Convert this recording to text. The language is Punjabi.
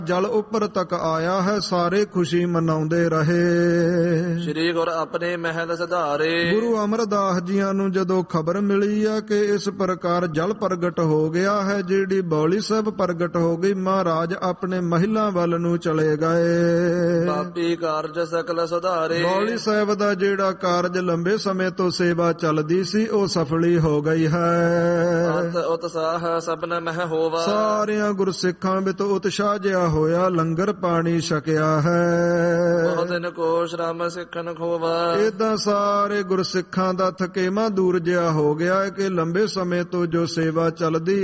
ਜਲ ਉੱਪਰ ਤੱਕ ਆਇਆ ਹੈ, ਸਾਰੇ ਖੁਸ਼ੀ ਮਨਾਉਂਦੇ ਰਹੇ। ਸ੍ਰੀ ਗੁਰ ਆਪਣੇ ਮਹਿਲ ਸਿਧਾਰੇ। ਗੁਰੂ ਅਮਰਦਾਸ ਜੀਆਂ ਨੂੰ ਜਦੋਂ ਖਬਰ ਮਿਲੀ ਆ ਕਿ ਇਸ ਪ੍ਰਕਾਰ ਜਲ ਪ੍ਰਗਟ ਹੋ ਗਿਆ ਹੈ, ਜਿਹੜੀ ਬੌਲੀ ਸਾਹਿਬ ਪ੍ਰਗਟ ਹੋ ਗਈ, ਮਹਾਰਾਜ ਆਪਣੇ ਮਹਿਲਾਂ ਵੱਲ ਨੂੰ ਚਲੇ ਗਏ। ਪਾਪੀ ਕਾਰਜ ਸਕਲ ਸੁਧਾਰੇ। ਬੌਲੀ ਸਾਹਿਬ ਦਾ ਜਿਹੜਾ ਕਾਰਜ ਲੰਬੇ ਸਮੇਂ ਤੋਂ ਸੇਵਾ ਚੱਲਦੀ ਸੀ, ਉਹ ਸਫਲੀ ਹੋ ਗਈ ਹੈ। ਅਤ ਉਤਸਾਹ ਸਭਨ ਮਹਿ ਹੋਵਾ। ਸਾਰਿਆਂ ਗੁਰਸਿੱਖਾਂ ਵਿੱਚ ਉਤਸ਼ਾਹ ਜਿਹਾ ਹੋਇਆ, ਲੰਗਰ ਪਾਣੀ ਛਕਿਆ ਹੈ। ਬਹੁਤ ਦਿਨ ਕੋ ਸ਼ਰਮ ਸਿੱਖਣ ਖੋਵਾ। ਏਦਾਂ ਸਾਰੇ ਗੁਰਸਿੱਖਾਂ ਦਾ ਥਕੇਵਾਂ ਦੂਰ ਜਿਹਾ ਹੋ ਗਿਆ ਕਿ ਲੰਬੇ ਸਮੇਂ ਤੋਂ ਜੋ ਸੇਵਾ ਚੱਲਦੀ